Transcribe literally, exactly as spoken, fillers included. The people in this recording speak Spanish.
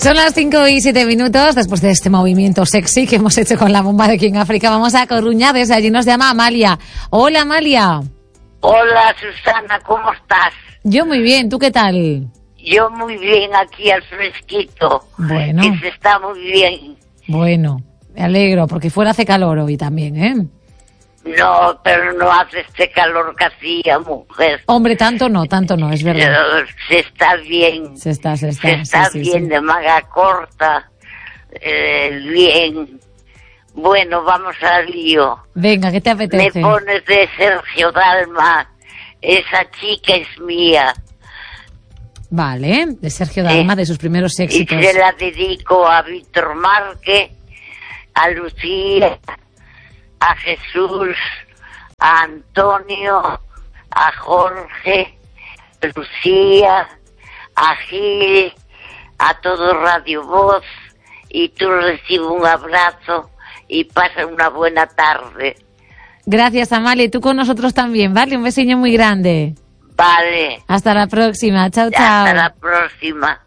Son las cinco y siete minutos. Después de este movimiento sexy que hemos hecho con la bomba de King África, vamos a Coruña. Desde allí nos llama Amalia. Hola, Amalia. Hola, Susana, ¿cómo estás? Yo muy bien, ¿tú qué tal? Yo muy bien, aquí al fresquito. Bueno. Que se está muy bien. Bueno, me alegro, porque fuera hace calor hoy también, ¿eh? No, pero no hace este calor que hacía, mujer. Hombre, tanto no, tanto no, es verdad. Pero se está bien. Se está, se está. Se está sí, sí, bien, sí. de manga corta, eh, bien. Bueno, vamos al lío. Venga, ¿qué te Me apetece? pones de Sergio Dalma, esa chica es mía. Vale, de Sergio Dalma, Eh, de sus primeros Y éxitos. se la dedico a Víctor Márquez, a Lucía, a Jesús, a Antonio, a Jorge, a Lucía, a Gil, a todo Radio Voz, y tú recibe un abrazo y pasa una buena tarde. Gracias, Amalia, y tú con nosotros también, ¿vale? Un besiño muy grande. Vale, Hasta la próxima, chao, chao. hasta la próxima.